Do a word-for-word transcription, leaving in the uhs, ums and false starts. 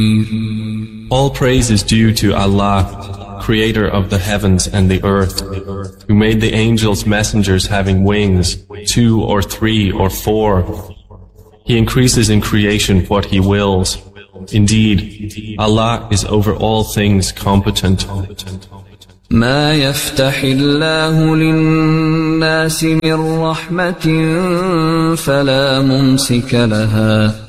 All praise is due to Allah, creator of the heavens and the earth, who made the angels messengers having wings, two or three or four. He increases in creation what He wills. Indeed, Allah is over all things competent. ما يفتح الله للناس من رحمة فلا ممسك لها